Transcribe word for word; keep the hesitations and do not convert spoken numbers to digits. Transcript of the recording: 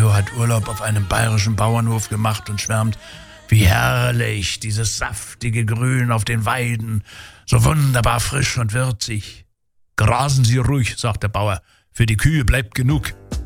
Leo hat Urlaub auf einem bayerischen Bauernhof gemacht und schwärmt, wie herrlich dieses saftige Grün auf den Weiden, so wunderbar frisch und würzig. Grasen Sie ruhig, sagt der Bauer, für die Kühe bleibt genug.